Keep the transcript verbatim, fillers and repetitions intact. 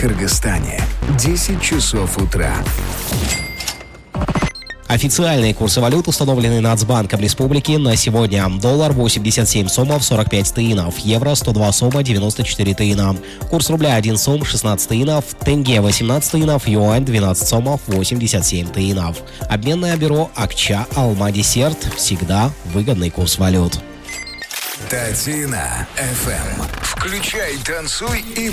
Кыргызстане. десять часов утра. Официальные курсы валют, установленные Нацбанком Республики на сегодня. Доллар восемьдесят семь сомов сорок пять тыинов, евро сто два сома девяносто четыре тыина. Курс рубля один сом шестнадцать тыинов, тенге восемнадцать тыинов, юань двенадцать сомов восемьдесят семь тыинов. Обменное бюро Акча Алма Десерт. Всегда выгодный курс валют. Татина эф эм. Включай, танцуй и